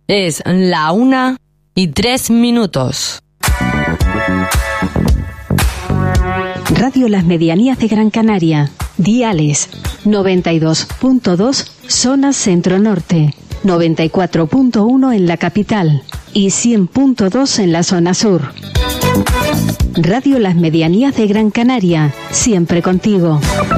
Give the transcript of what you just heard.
Es la 1:03. Radio Las Medianías de Gran Canaria. Diales 92.2 zona centro-norte, 94.1 en la capital y 100.2 en la zona sur. Radio Las Medianías de Gran Canaria, siempre contigo.